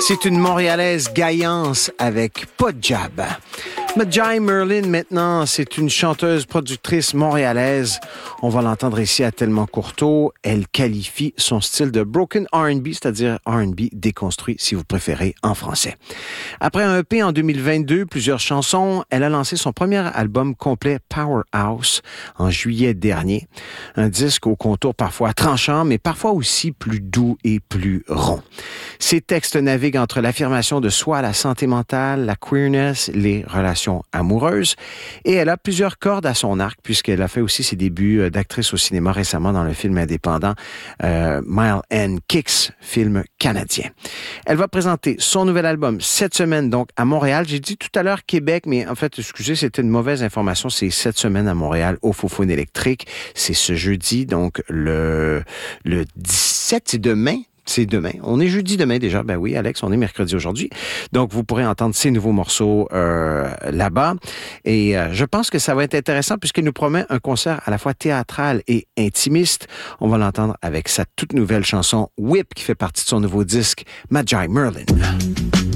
C'est une Montréalaise gaillance avec pas de jab. Majai Merlin, maintenant, c'est une chanteuse, productrice montréalaise. On va l'entendre ici à Tellement Courteau. Elle qualifie son style de broken R&B, c'est-à-dire R&B déconstruit, si vous préférez, en français. Après un EP en 2022, plusieurs chansons, elle a lancé son premier album complet, Powerhouse, en juillet dernier. Un disque au contour parfois tranchant, mais parfois aussi plus doux et plus rond. Ses textes naviguent entre l'affirmation de soi, la santé mentale, la queerness, les relations amoureuses. Et elle a plusieurs cordes à son arc, puisqu'elle a fait aussi ses débuts d'actrice au cinéma récemment dans le film indépendant Mile and Kicks, film canadien. Elle va présenter son nouvel album cette semaine, donc à Montréal. J'ai dit tout à l'heure Québec, mais en fait, excusez, c'était une mauvaise information. C'est cette semaine à Montréal, au Faux-Faune électrique. C'est ce jeudi, donc le 17, c'est demain. C'est demain. On est jeudi demain déjà. Ben oui, Alex, on est mercredi aujourd'hui. Donc, vous pourrez entendre ces nouveaux morceaux là-bas. Et je pense que ça va être intéressant puisqu'il nous promet un concert à la fois théâtral et intimiste. On va l'entendre avec sa toute nouvelle chanson Whip qui fait partie de son nouveau disque Majai Merlin.